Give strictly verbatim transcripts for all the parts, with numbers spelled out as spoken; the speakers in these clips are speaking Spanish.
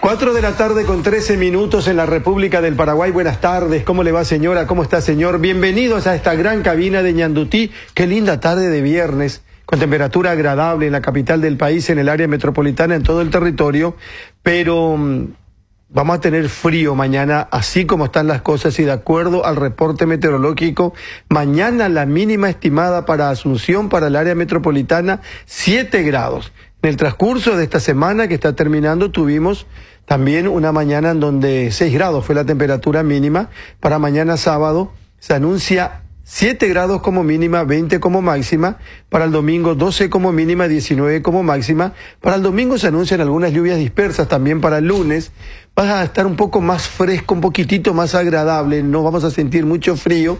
Cuatro de la tarde con trece minutos en la República del Paraguay. Buenas tardes, ¿cómo le va, señora? ¿Cómo está, señor? Bienvenidos a esta gran cabina de Ñandutí. Qué linda tarde de viernes, con temperatura agradable en la capital del país, en el área metropolitana, en todo el territorio, pero um, vamos a tener frío mañana, así como están las cosas, y de acuerdo al reporte meteorológico, mañana la mínima estimada para Asunción, para el área metropolitana, siete grados. En el transcurso de esta semana que está terminando tuvimos también una mañana en donde seis grados fue la temperatura mínima. Para mañana sábado se anuncia siete grados como mínima, veinte como máxima. Para el domingo doce como mínima, diecinueve como máxima. Para el domingo se anuncian algunas lluvias dispersas también para el lunes. Va a estar un poco más fresco, un poquitito más agradable, no vamos a sentir mucho frío.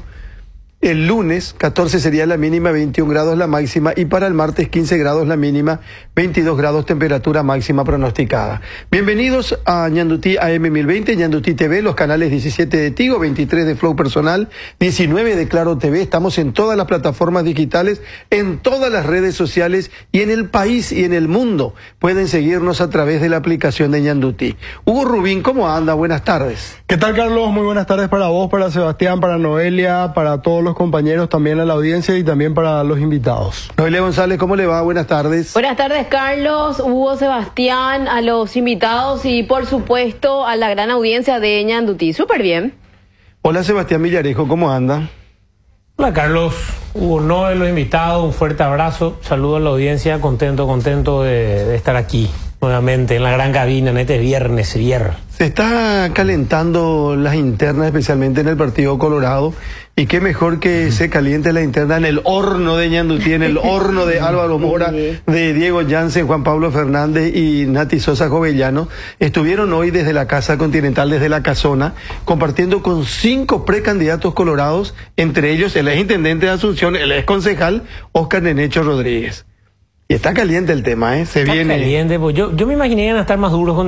El lunes, catorce sería la mínima, veintiún grados la máxima, y para el martes, quince grados la mínima, veintidós grados temperatura máxima pronosticada. Bienvenidos a Ñandutí A M mil veinte, Ñandutí T V, los canales diecisiete de Tigo, veintitrés de Flow Personal, diecinueve de Claro T V. Estamos en todas las plataformas digitales, en todas las redes sociales y en el país y en el mundo. Pueden seguirnos a través de la aplicación de Ñandutí. Hugo Rubín, ¿cómo anda? Buenas tardes. ¿Qué tal, Carlos? Muy buenas tardes para vos, para Sebastián, para Noelia, para todos los compañeros, también a la audiencia y también para los invitados. Noelia González, ¿cómo le va? Buenas tardes. Buenas tardes, Carlos, Hugo, Sebastián, a los invitados y por supuesto a la gran audiencia de Ñandutí. Súper bien. Hola, Sebastián Villarejo, ¿cómo anda? Hola, Carlos, Hugo, Noel, los invitados, un fuerte abrazo, saludo a la audiencia, contento, contento de, de estar aquí nuevamente en la gran cabina en este viernes, viernes. Se está calentando las internas, especialmente en el Partido Colorado, y qué mejor que se caliente la interna en el horno de Ñandutí, en el horno de Álvaro Mora, de Diego Jansen, Juan Pablo Fernández y Nati Sosa Jovellano. Estuvieron hoy desde la Casa Continental, desde la Casona, compartiendo con cinco precandidatos colorados, entre ellos el ex intendente de Asunción, el ex concejal Oscar Nenecho Rodríguez. Y está caliente el tema, ¿eh? Se está viene. caliente, pues yo, yo me imaginé que iban a estar más duros con